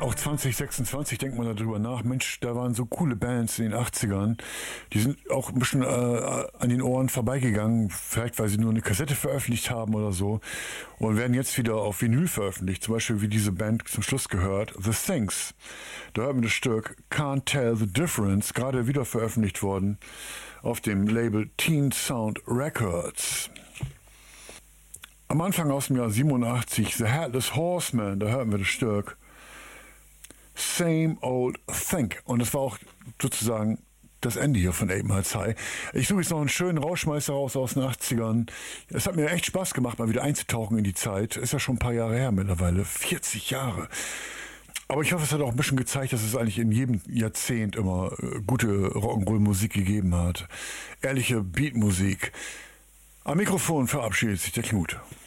auch 2026 denkt man darüber nach, Mensch, da waren so coole Bands in den 80ern, die sind auch ein bisschen an den Ohren vorbeigegangen, vielleicht weil sie nur eine Kassette veröffentlicht haben oder so und werden jetzt wieder auf Vinyl veröffentlicht, zum Beispiel wie diese Band zum Schluss gehört, The Things. Da hört man das Stück Can't Tell the Difference, gerade wieder veröffentlicht worden auf dem Label Teen Sound Records. Am Anfang aus dem Jahr 87, The Headless Horseman, da hörten wir das Stück Same Old Thing. Und das war auch sozusagen das Ende hier von Ape Miles High. Ich suche jetzt noch einen schönen Rauschmeister raus aus den 80ern. Es hat mir echt Spaß gemacht, mal wieder einzutauchen in die Zeit. Ist ja schon ein paar Jahre her mittlerweile, 40 Jahre. Aber ich hoffe, es hat auch ein bisschen gezeigt, dass es eigentlich in jedem Jahrzehnt immer gute Rock'n'Roll-Musik gegeben hat. Ehrliche Beatmusik. Am Mikrofon verabschiedet sich der Knut.